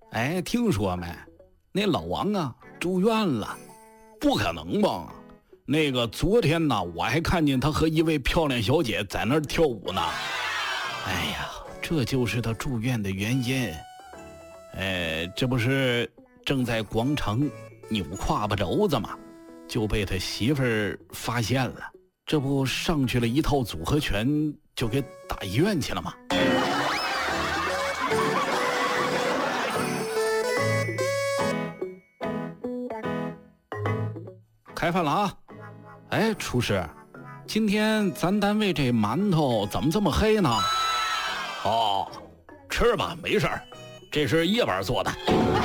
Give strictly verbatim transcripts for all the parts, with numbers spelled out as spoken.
哎，听说没？那老王啊住院了。 不可能吧？那个昨天呢，我还看见他和一位漂亮小姐在那儿跳舞呢。 哎呀，这就是他住院的原因。哎，这不是正在广场扭胯巴肘子吗？就被他媳妇儿发现了，这不上去了一套组合拳，就给打医院去了吗？开饭了啊！哎，厨师，今天咱单位这馒头怎么这么黑呢？ 哦，吃吧，没事儿，这是夜班做的。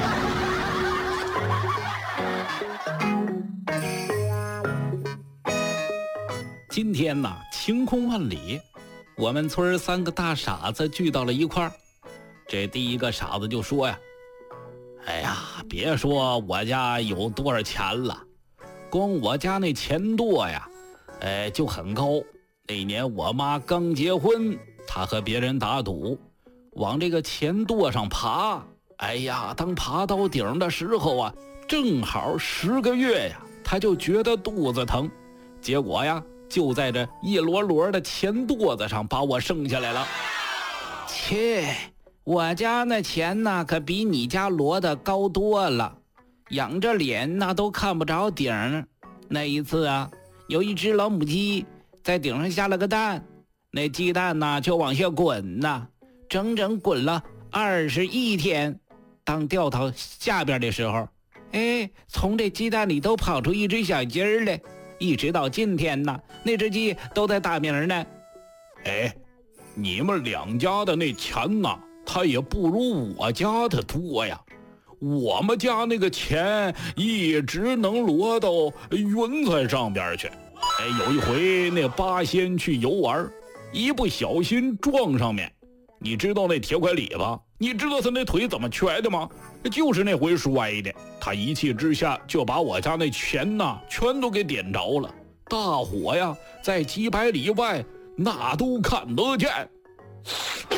今天呢，晴空万里，我们村三个大傻子聚到了一块儿。这第一个傻子就说呀：“哎呀，别说我家有多少钱了。光我家那钱垛呀，哎，就很高。那年我妈刚结婚，她和别人打赌，往这个钱垛上爬。哎呀，当爬到顶的时候啊，正好十个月呀，她就觉得肚子疼。结果呀，就在这一摞摞的钱垛子上把我生下来了。切，我家那钱呢，可比你家摞的高多了。仰着脸那都看不着顶。那一次啊，有一只老母鸡在顶上下了个蛋，那鸡蛋呢就往下滚呐，整整滚了二十一天。当掉到下边的时候，哎，从这鸡蛋里都跑出一只小鸡儿来，一直到今天呢，那只鸡都在打鸣呢。 哎，你们两家的那钱呢，它也不如我家的多呀。我们家那个钱一直能摞到云彩上边去。哎，有一回那八仙去游玩，一不小心撞上面，你知道那铁拐李吧？你知道他那腿怎么瘸的吗？就是那回摔的，他一气之下就把我家那钱呐全都给点着了。大火呀，在几百里外那都看得见。